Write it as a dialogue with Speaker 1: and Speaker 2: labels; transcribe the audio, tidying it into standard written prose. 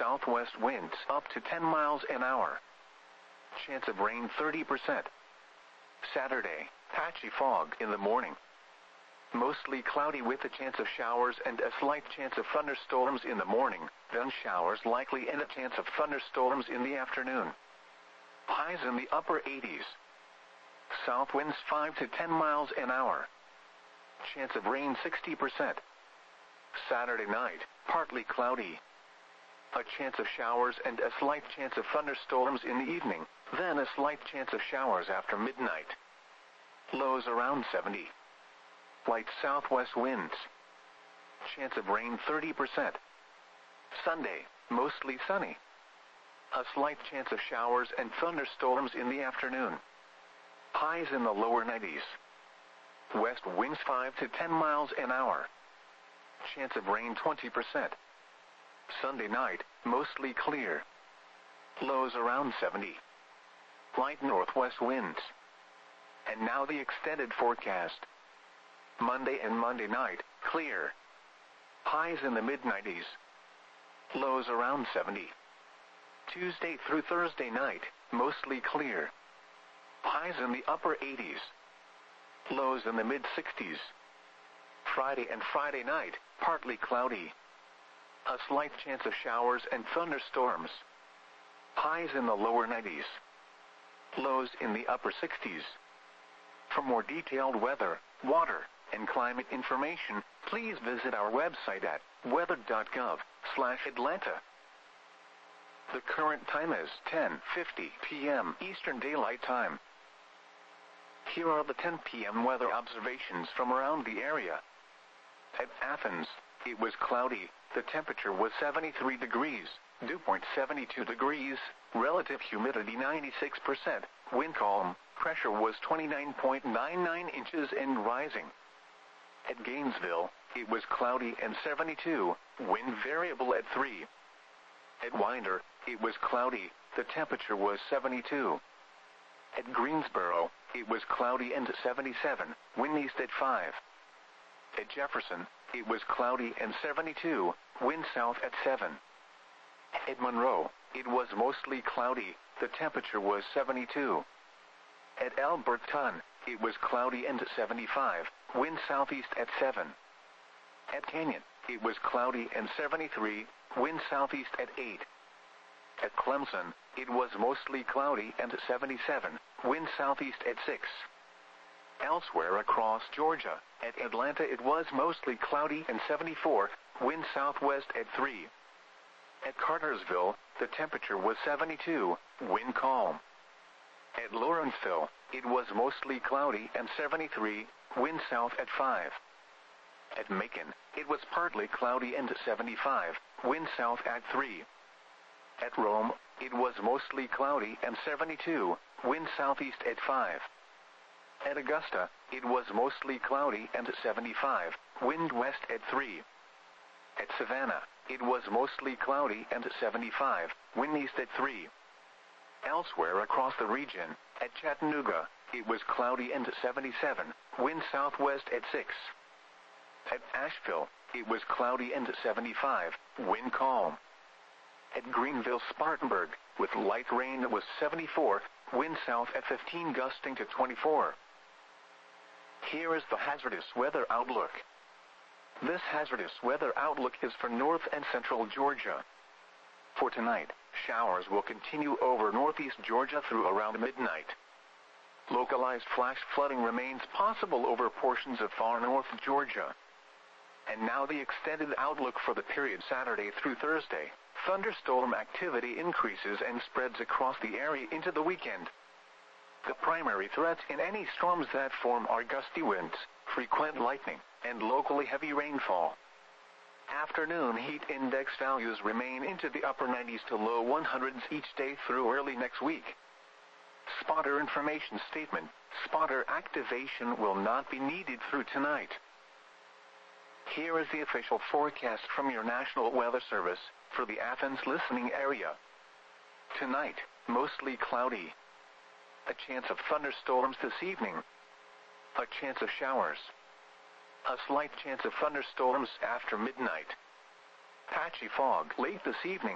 Speaker 1: southwest winds up to 10 miles an hour. Chance of rain 30%. Saturday, patchy fog in the morning. Mostly cloudy with a chance of showers and a slight chance of thunderstorms in the morning, then showers likely and a chance of thunderstorms in the afternoon. Highs in the upper 80s. South winds 5 to 10 miles an hour. Chance of rain 60%. Saturday night, partly cloudy. A chance of showers and a slight chance of thunderstorms in the evening, then a slight chance of showers after midnight. Lows around 70. Light southwest winds. Chance of rain 30%. Sunday, mostly sunny. A slight chance of showers and thunderstorms in the afternoon. Highs in the lower 90s. West winds 5 to 10 miles an hour. Chance of rain 20%. Sunday night, mostly clear. Lows around 70. Light northwest winds. And now the extended forecast. Monday and Monday night, clear. Highs in the mid-90s. Lows around 70. Tuesday through Thursday night, mostly clear. Highs in the upper 80s. Lows in the mid-60s. Friday and Friday night, partly cloudy. A slight chance of showers and thunderstorms. Highs in the lower 90s. Lows in the upper 60s. For more detailed weather, water, and climate information, please visit our website at weather.gov/Atlanta. The current time is 10:50 p.m. Eastern Daylight Time. Here are the 10 p.m. weather observations from around the area. At Athens, it was cloudy, the temperature was 73 degrees, dew point 72 degrees, relative humidity 96%, wind calm, pressure was 29.99 inches and rising. At Gainesville, it was cloudy and 72, wind variable at 3. At Winder, it was cloudy, the temperature was 72. At Greensboro, it was cloudy and 77, wind east at 5. At Jefferson, it was cloudy and 72, wind south at 7. At Monroe, it was mostly cloudy, the temperature was 72. At Alberton, it was cloudy and 75, wind southeast at 7. At Canyon, it was cloudy and 73, wind southeast at 8. At Clemson, it was mostly cloudy and 77, wind southeast at 6. Elsewhere across Georgia, at Atlanta it was mostly cloudy and 74, wind southwest at 3. At Cartersville, the temperature was 72, wind calm. At Lawrenceville, it was mostly cloudy and 73, wind south at 5. At Macon, it was partly cloudy and 75, wind south at 3. At Rome, it was mostly cloudy and 72, wind southeast at 5. At Augusta, it was mostly cloudy and 75, wind west at 3. At Savannah, it was mostly cloudy and 75, wind east at 3. Elsewhere across the region, at Chattanooga, it was cloudy and 77, wind southwest at 6. At Asheville, it was cloudy and 75, wind calm. At Greenville-Spartanburg, with light rain was 74, wind south at 15 gusting to 24. Here is the hazardous weather outlook. This hazardous weather outlook is for north and central Georgia. For tonight, showers will continue over northeast Georgia through around midnight. Localized flash flooding remains possible over portions of far north Georgia. And now the extended outlook for the period Saturday through Thursday. Thunderstorm activity increases and spreads across the area into the weekend. The primary threats in any storms that form are gusty winds, frequent lightning, and locally heavy rainfall. Afternoon heat index values remain into the upper 90s to low 100s each day through early next week. Spotter information statement: spotter activation will not be needed through tonight. Here is the official forecast from your National Weather Service for the Athens listening area. Tonight, mostly cloudy. A chance of thunderstorms this evening. A chance of showers. A slight chance of thunderstorms after midnight. Patchy fog late this evening.